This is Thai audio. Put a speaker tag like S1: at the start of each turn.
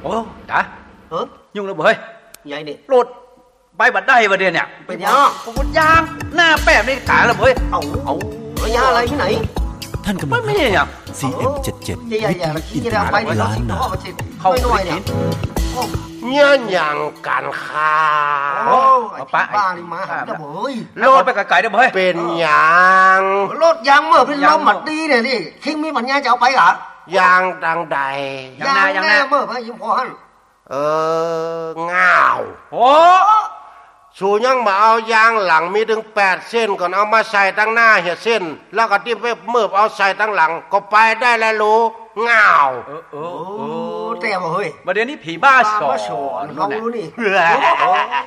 S1: โอ้จ๋ายุ่งแล้วเฮ้ย
S2: ใหญ่ดิ
S1: รถไปบัดได้ประเดี๋ยวเนี่ย
S2: เป็นยัง
S1: ผมยางหน้าแป๊บนี่ขาแล้วเฮ้ย
S2: เอายาอะไรที่ไหน
S3: ท่านกำลัง
S1: ไม่ใช่อย่าง
S3: CM77
S2: วิทยุอินเตอร์เน็ตล้านนา
S1: เข้าหน่อยเนี่ย
S4: เนี่ยอย่างการค้า
S2: ป้านี่มาหาเฮ้ย
S1: รถไปไกลๆเด้อเฮ้ย
S4: เป็นอย่าง
S2: รถยางเมื่อเป็นลมหมัดดีเนี่ยนี่คิงมีปัญญาจะเอาไปเหร
S4: อยางดังใด
S2: ยางแน่เมื่อไปยิ้มพอหัน
S4: ง่าว
S1: โอ้
S4: สูยังมาเอายางหลังมีถึง8เส้นก่อนเอามาใส่ตั้งหน้าเหี่ยเส้นแล้วก็ที่ไปเมื่อเอาใส่ตั้งหลังก็ไปได้แล้วรู้ง่าว
S2: แต่ว่าเฮ้ย
S1: ประเดี๋ยวนี้ผีบ้าสอน
S2: เขารู้นี่